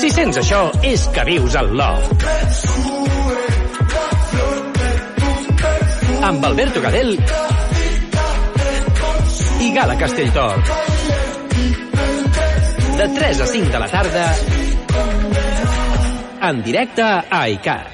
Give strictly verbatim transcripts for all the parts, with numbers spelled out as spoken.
Si sents això, és que vius al Love. Amb Alberto Gadel i Gala Castelltort. De tres a cinc de la tarda, en directe a iCat.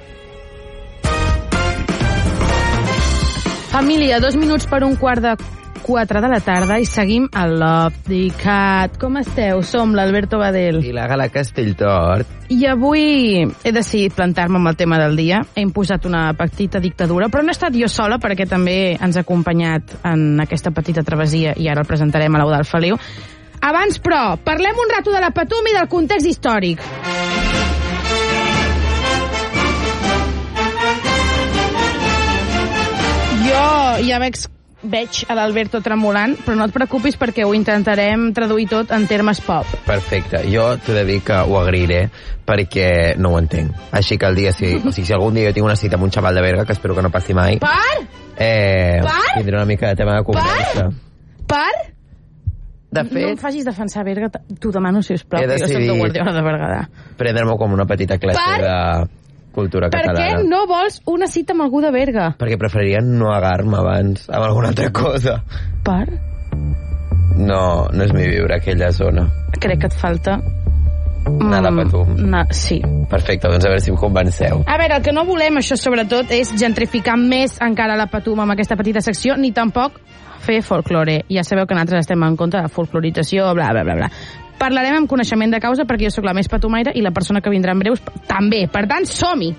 Família, dos minuts per un quart de quatre de la tarda i seguim a Love d'ICAT. Com esteu? Som l'Alberto Badel i la Gala Castelltort. I avui he decidit plantar-me amb el tema del dia. He imposat una petita dictadura, però no he estat jo sola, perquè també ens ha acompanyat en aquesta petita travessia i ara el presentarem a l'Eudald Feliu. Abans, però, parlem un rato de la Patum i del context històric. Jo ja veig, veig a l'Alberto tremolant, però no et preocupis perquè ho intentarem traduir tot en termes pop. Perfecte. Jo t'he de dir que ho agrairé perquè no ho entenc. Així que el dia, si, o sigui, si algun dia jo tinc una cita amb un xaval de Berga, que espero que no passi mai, Per? eh, Per? tindré una mica de tema de conversa. Per? De No em fet, facis defensar Berga, t'ho demano, sisplau, He que jo soc de decidit- Guardiola de Berguedà. prendre-m'ho com una petita classe Per? de cultura Per catalana. què no vols una cita amb algú de Berga? Perquè preferiria no agar-me abans amb alguna altra cosa. Per? No, no és mi viure aquella zona. Crec que et falta... Anar a la Patum. Na, sí. Perfecte, doncs a veure si em convenceu. A veure, el que no volem, això sobretot, és gentrificar més encara la Patum amb aquesta petita secció, ni tampoc fer folklore. Ja sabeu que nosaltres estem en contra de folclorització, bla, bla, bla, bla. Parlarem amb coneixement de causa perquè jo sóc la més patumaire i la persona que vindrà en breus també. Per tant, som-hi!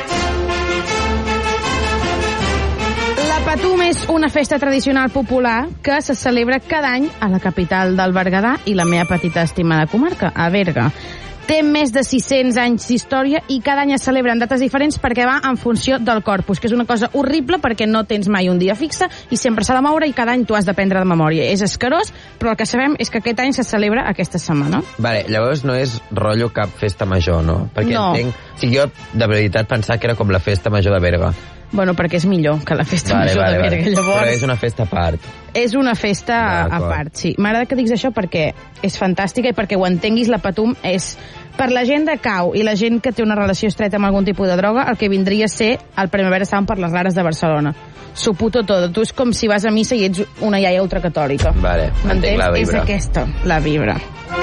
La Patum és una festa tradicional popular que se celebra cada any a la capital del Berguedà i la meva petita estimada comarca, a Berga. Té més de sis-cents anys d'història i cada any es celebren dates diferents perquè va en funció del corpus, que és una cosa horrible perquè no tens mai un dia fixe i sempre s'ha de moure i cada any tu has d'aprendre de memòria. És escarós, però el que sabem és que aquest any se celebra aquesta setmana. Vale, llavors no és rotllo cap festa major, no? Perquè No. entenc... O sigui, jo de veritat pensava que era com la festa major de Berga. Bueno, perquè és millor que la festa Vale, major vale, de vale. Berga. Llavors, Però és una festa a part. és una festa a D'acord. part, sí. M'agrada que diguis això perquè és fantàstica i perquè ho entenguis, la Patum és... Per la gent de cau i la gent que té una relació estreta amb algun tipus de droga, el que vindria a ser el Primavera Sound per les rares de Barcelona. S'ho puto tot. Tu és com si vas a missa i ets una iaia ultracatòlica. Vale, entenc la És vibra. aquesta, la vibra.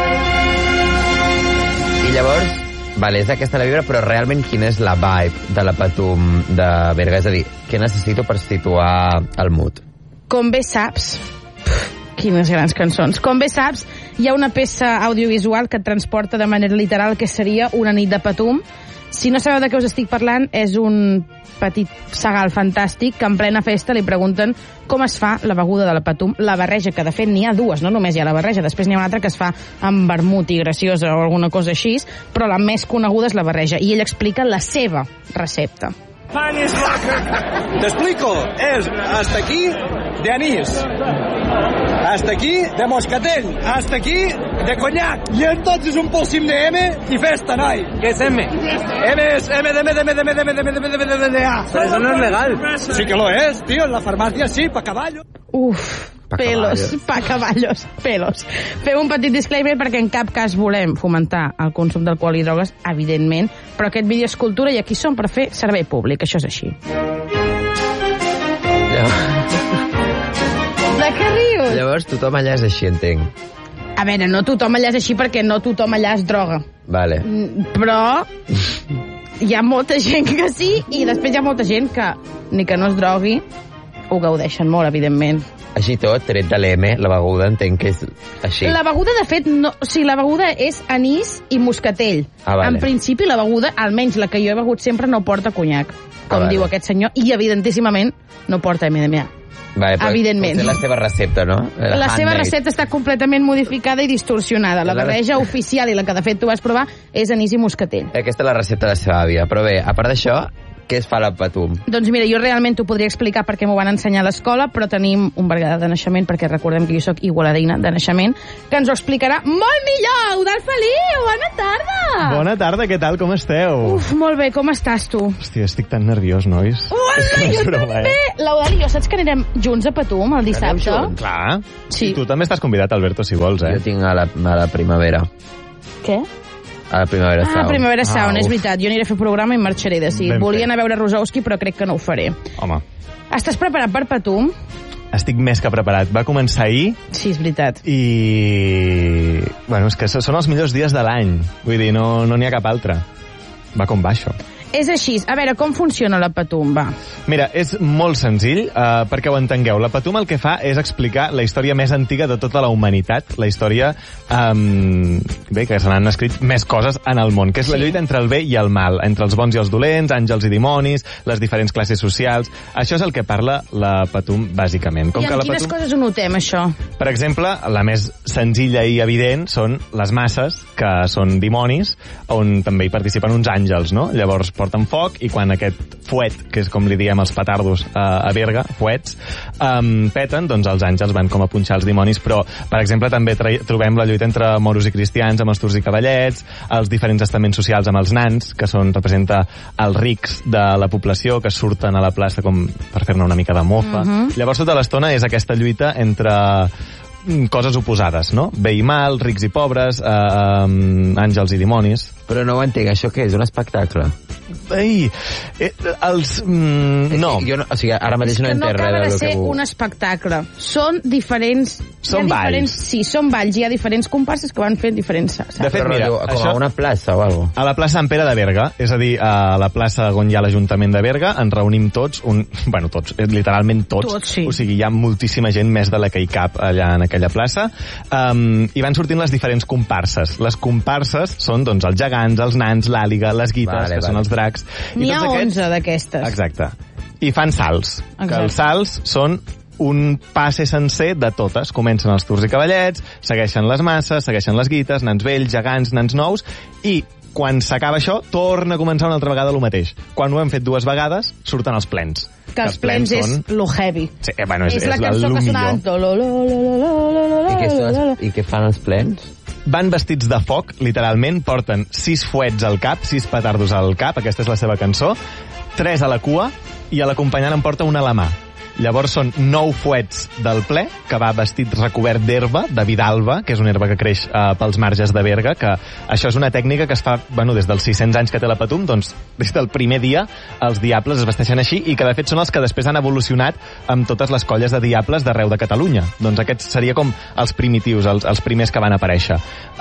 I llavors, vale, és aquesta la vibra, però realment quina és la vibe de la Patum de Berga? És a dir, què necessito per situar el mood? Com bé saps... Pff, quines grans cançons. Com bé saps, hi ha una peça audiovisual que et transporta de manera literal que seria una nit de Patum. Si no sabeu de què us estic parlant, és un petit segal fantàstic que en plena festa li pregunten com es fa la beguda de la Patum, la barreja, que de fet n'hi ha dues, no només hi ha la barreja, després n'hi ha una altra que es fa amb vermut i graciosa o alguna cosa així, però la més coneguda és la barreja, i ell explica la seva recepta. Te explico, es hasta aquí de anís, hasta aquí de moscatell, hasta aquí de conyac, i entonces un polsim de M i festa, noi. ¿Qué es M? M es M de M de M de M de M de M de M de M de M de A. Pero eso no es legal. Sí que lo es, tío, en la farmacia sí, pa caballo. Uf, Pa pelos, caballos. pa caballos, pelos. Fem un petit disclaimer perquè en cap cas volem fomentar el consum d'alcohol i drogues, evidentment, però aquest vídeo és cultura i aquí som per fer servei públic, això és així. Llavors, De què rius? llavors tothom allà és així, entenc. A veure, no tothom allà és així perquè no tothom allà es droga. Vale. Mm, Però hi ha molta gent que sí i després hi ha molta gent que ni que no es drogui ho gaudeixen molt, evidentment. Així tot, tret de l'M, la beguda entenc que és així. La beguda, de fet, no, o sigui, la beguda és anís i moscatell. Ah, vale. En principi, la beguda, almenys la que jo he begut sempre, no porta conyac, com Ah, vale. diu aquest senyor, i evidentíssimament no porta M D M A. Vale, però evidentment. potser la seva recepta, no? La, la seva recepta està completament modificada i distorsionada. La La- barreja oficial i la que de fet tu vas provar és anís i moscatell. Aquesta és la recepta de la seva àvia. Però bé, a part d'això, què es fa a la Patum? Doncs mira, jo realment t'ho podria explicar perquè m'ho van ensenyar a l'escola, però tenim un Berguedà de naixement, perquè recordem que jo sóc igualadina de naixement, que ens ho explicarà molt millor. Eudald Feliu, bona tarda! Bona tarda, què tal, com esteu? Uf, molt bé, com estàs tu? Hòstia, estic tan nerviós, nois. Hola, És jo broma, també! eh? L'Eudald i jo, saps que anirem junts a Patum el dissabte? Clar. Sí. I tu també estàs convidat, Alberto, si vols, eh? Jo tinc a la, a la primavera. Què? A la Primavera Sound. Ah, Primavera Sound, Ah, és uf. veritat. Jo aniré a fer programa i marxaré d'ací. Ben Volia fet. anar a veure Rosowski, però crec que no ho faré. Home, Estàs preparat per Patum? estic més que preparat. Va començar ahir Sí, és veritat. i... Bueno, és que són els millors dies de l'any. Vull dir, no no n'hi ha cap altre. Va com va, això. És així. A veure, com funciona la Patum, va? Mira, és molt senzill, uh, perquè ho entengueu. La Patum el que fa és explicar la història més antiga de tota la humanitat, la història, um, bé, que se n'han escrit més coses en el món, que és la Sí. lluita entre el bé i el mal, entre els bons i els dolents, àngels i dimonis, les diferents classes socials. Això és el que parla la Patum, bàsicament. Com I que en la quines Patum... coses ho notem, això? Per exemple, la més senzilla i evident són les masses, que són dimonis, on també hi participen uns àngels, no? Llavors porten foc i quan aquest fuet, que és com li diem els petardos a, a Berga, fuets, um, peten, doncs els àngels van com a punxar els dimonis, però, per exemple, també trobem la lluita entre moros i cristians, amb els turcs i cavallets, els diferents estaments socials amb els nans, que són representa els rics de la població, que surten a la plaça com per fer-ne una mica de mofa. Mhm. Llavors, tota l'estona és aquesta lluita entre coses oposades, no? Bé i mal, rics i pobres, eh, eh, àngels i dimonis. Però no ho entenc, això què és? Un espectacle? Ei, eh, els... Mm, no. Jo no, o sigui, ara mateix no que no entenc res acaba de del ser que vull. un espectacle. Són diferents... Són hi ha diferents, balls. Sí, són balls. Hi ha diferents comparses que van fent diferents... Saps? De fet, Però mira, rotllo, com això- a una plaça o alguna cosa. A la plaça Sant Pere de Berga, és a dir, a la plaça on hi ha l'Ajuntament de Berga, ens reunim tots, un, bueno, tots, eh, literalment tots, Tots, sí. o sigui, hi ha moltíssima gent, més de la que hi cap allà en aquella plaça, um, i van sortint les diferents comparses. Les comparses són, doncs, els gegants, els nans, l'àliga, les guites, Vale, que vale. són els dracs. I N'hi ha tots aquests- onze d'aquestes. Exacte. I fan salts. Que Exacte. els salts són un passe sencer de totes. Comencen els turcs i cavallets, segueixen les masses, segueixen les guites, nans vells, gegants, nans nous, i quan s'acaba això, torna a començar una altra vegada el mateix. Quan ho hem fet dues vegades, surten els plens. Que els plens és són... lo heavy. Sí, eh, bueno, és, És la és cançó lo que sonava... millor. Lo, lo, lo, lo, lo, lo, lo, I què, lo, lo, són, lo. I què fan els plens? Van vestits de foc, literalment, porten sis fuets al cap, sis petardos al cap, aquesta és la seva cançó, tres a la cua, i a l'acompanyant en porta una a la mà. Llavors són nou fuets del ple, que va vestit recobert d'herba, de vidalba, que és una herba que creix eh, pels marges de Berga, que això és una tècnica que es fa, bueno, des dels sis-cents anys que té la Patum, doncs des del primer dia els diables es vesteixen així, i que de fet són els que després han evolucionat amb totes les colles de diables d'arreu de Catalunya. Doncs aquests seria com els primitius, els, els primers que van aparèixer.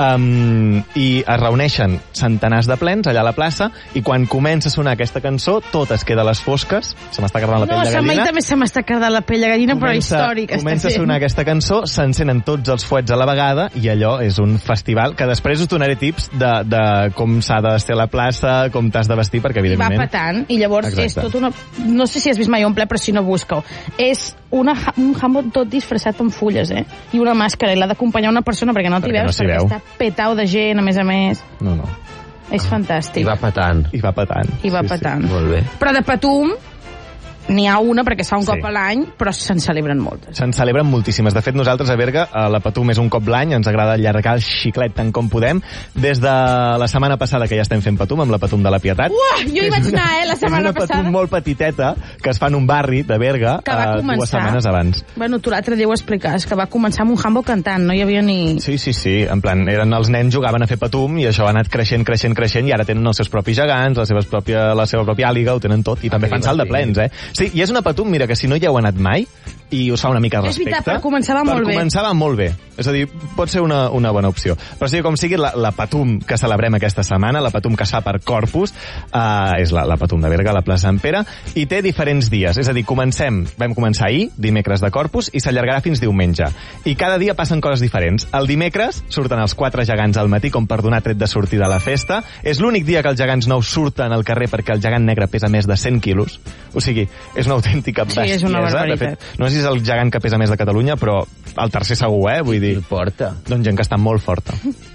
Um, I es reuneixen centenars de plens allà a la plaça, i quan comença a sonar aquesta cançó, tot es queda a les fosques, se m'està quedant la No, pell de se m'ha gallina. també se m'està quedant la pell de gallina, però històric. comença a està sonar sent. aquesta cançó, s'encenen tots els fuets a la vegada, i allò és un festival que després us donaré tips de, de com s'ha de ser a la plaça, com t'has de vestir, perquè I va evidentment... petant, i llavors Exacte. és tot una... No sé si has vist mai un ple, però si no, busca-ho. És una, ha- un jamón tot disfressat amb fulles, eh? I una màscara, i l'ha d'acompanyar una persona perquè no t'hi Perquè no veus, s'hi perquè veu. està petau de gent, a més a més. No, no. És fantàstic. I va patant. I va petant. I va Sí, sí. petant. Molt bé. Però de Patum n'hi ha una perquè es fa un Sí. cop a l'any, però se'n celebren moltes. Se'n celebren moltíssimes. De fet, nosaltres a Berga, a la Patum és un cop l'any, ens agrada allargar el xiclet tant com podem. Des de la setmana passada que ja estem fent Patum, amb la Patum de la Pietat. Uah, jo hi vaig anar, eh, la setmana És una passada. Patum molt petiteta, que es fa en un barri de Berga Que va eh, començar... dues setmanes abans. Bueno, tu l'altre dia ho explicaves, que va començar amb un jambo cantant, no hi havia ni... Sí, sí, sí. En plan, eren els nens jugaven a fer Patum i això ha anat creixent, creixent, creixent, i ara tenen els seus propis gegants, la seva pròpia, la seva pròpia àliga, ho tenen tot, i també que fan salt de plens, eh? Sí, i és una Patum, mira, que si no hi heu anat mai, i us fa una mica de És respecte... veritat, per començar va molt bé. Per començar va molt bé. És a dir, pot ser una, una bona opció. Però sigui com sigui, la, la Patum que celebrem aquesta setmana, la Patum que es fa per Corpus, eh, és la, la Patum de Berga, a la plaça Sant Pere, i té diferents dies. És a dir, comencem, vam començar ahir, dimecres de Corpus, i s'allargarà fins diumenge. I cada dia passen coses diferents. El dimecres surten els quatre gegants al matí com per donar tret de sortida a la festa. És l'únic dia que els gegants nous surten al carrer perquè el gegant negre pesa més de cent quilos. O sigui, és una autèntica Sí, bestiesa. és una De barbaritat. fet, no sé si és el gegant que pesa més de Catalunya, però el tercer segur, eh? Vull I dir, el porta. doncs gent que està molt forta.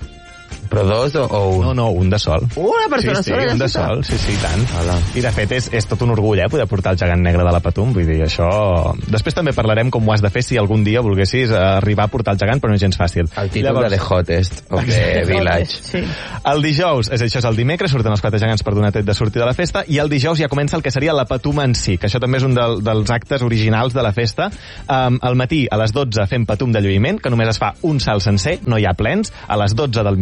Però dos o, o un? No, no, un de sol. Una persona sí, sí, sola, ja un de està. sol, sí, sí, i tant. Hola. I de fet és, és tot un orgull, eh, poder portar el gegant negre de la Patum, vull dir, això... Després també parlarem com ho has de fer si algun dia volguessis eh, arribar a portar el gegant, però no és gens fàcil. El títol de The Hottest of the Village. Sí. El dijous, és això és el dimecres, surten els quatre gegants per donar tret de sortida de la festa, i el dijous ja comença el que seria la Patum en si, que això també és un del, dels actes originals de la festa. Um, al matí, a les dotze, fem Patum de lluïment, que només es fa un salt sencer, no hi ha plens, a les dotze del migdia,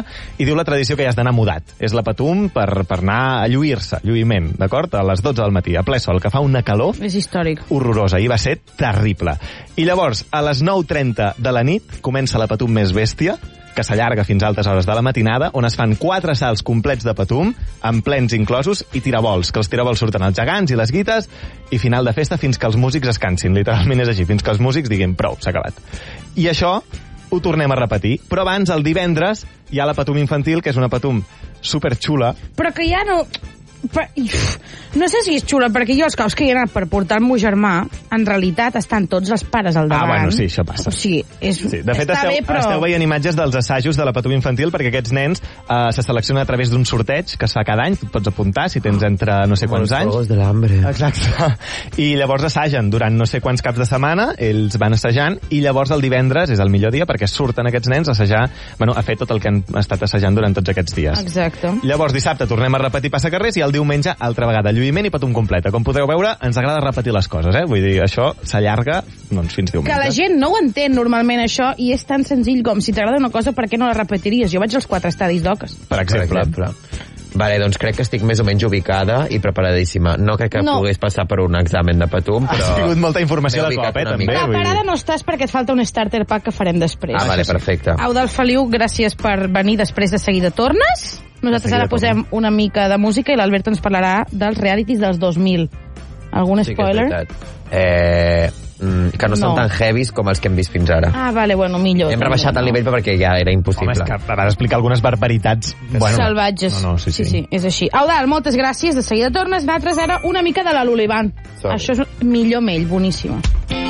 i diu la tradició que hi has d'anar mudat. És la Patum per, per anar a lluir-se, lluïment, d'acord? A les dotze del matí, a ple sol, que fa una calor... És històric. Horrorosa, i va ser terrible. I llavors, a les nou trenta de la nit, comença la Patum més bèstia, que s'allarga fins a altes hores de la matinada, on es fan quatre salts complets de Patum, amb plens inclosos, i tirabols, que els tirabols surten els gegants i les guites, i final de festa fins que els músics es cansin. Literalment és així, fins que els músics diguin prou, s'ha acabat. I això ho tornem a repetir. Però abans, el divendres, hi ha la Patum infantil, que és una Patum superxula. Però que ja no... Per... No sé si és xula, perquè jo els cops que hi he anat per portar el meu germà, en realitat estan tots els pares al davant. Ah, bueno, sí, això passa. O sigui, és... Sí, de fet, està esteu, bé, però... esteu veient imatges dels assajos de la Patum infantil, perquè aquests nens eh, se seleccionen a través d'un sorteig que es fa cada any, tu et pots apuntar si tens entre no sé quants anys. Els de l'hambre. Exacte. I llavors assagen durant no sé quants caps de setmana, ells van assajant, i llavors el divendres és el millor dia perquè surten aquests nens a assajar, bueno, a fer tot el que han estat assajant durant tots aquests dies. Exacte. Llavors dissabte tornem a repetir passacarrers i el diumenge altra vegada lluïment i Patum completa. Com podeu veure, ens agrada repetir les coses, eh? Vull dir, això s'allarga doncs, fins diumenge. Que la gent no ho entén normalment, això, i és tan senzill com si t'agrada una cosa, per què no la repetiries? Jo vaig als quatre estadis d'oques. Per exemple. Per exemple. Vale, doncs crec que estic més o menys ubicada i preparadíssima. No crec que no. pogués passar per un examen de Patum, però... Ha sigut molta informació de cop, eh, també. Preparada no estàs perquè et falta un starter pack que farem després. Ah, vale, perfecte. Au del Feliu, gràcies per venir, després de seguida tornes. Nosaltres ara posem una mica de música i l'Alberto ens parlarà dels realities dels dos mil. Algun sí spoiler? Eh, mm, que no, no són tan heavies com els que hem vist fins ara. Ah, vale, bueno, millor. Hem rebaixat no. el nivell perquè ja era impossible. Home, és que vas explicar algunes barbaritats... Bueno, salvatges. No, no, sí, sí. sí, sí, és així. Eudal, moltes gràcies. De seguida tornes. Nosaltres ara una mica de la Lulibán. Això és millor mell, boníssima.